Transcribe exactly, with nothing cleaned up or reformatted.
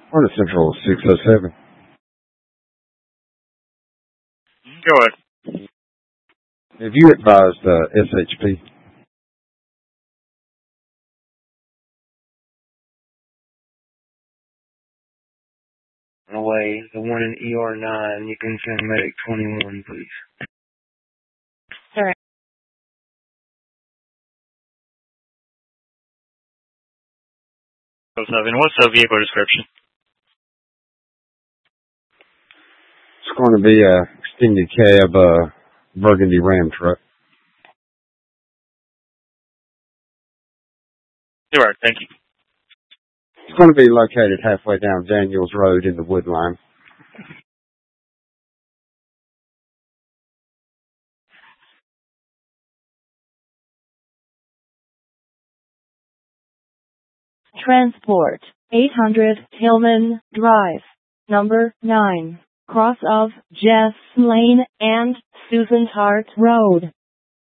Florida Central six oh seven. Go ahead. Have you advised uh, S H P? Away, the one in E R nine, you can send medic twenty-one, please. Sir. oh seven, what's the vehicle description? It's going to be a extended cab uh, burgundy Ram truck. You're right, thank you. It's going to be located halfway down Daniels Road in the Woodline. Transport, eight hundred Hillman Drive, number nine, cross of Jess Lane and Susan Hart Road.